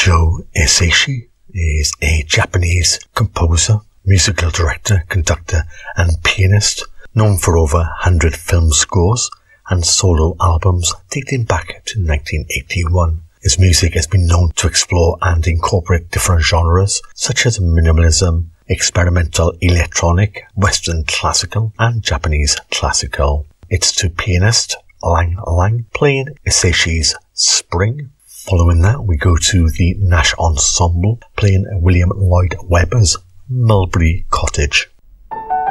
Joe Hisaishi is a Japanese composer, musical director, conductor and pianist known for over 100 film scores and solo albums dating back to 1981. His music has been known to explore and incorporate different genres such as minimalism, experimental electronic, Western classical and Japanese classical. It's to pianist Lang Lang playing Hisaishi's Spring. Following that, we go to the Nash Ensemble playing William Lloyd Webber's Mulberry Cottage.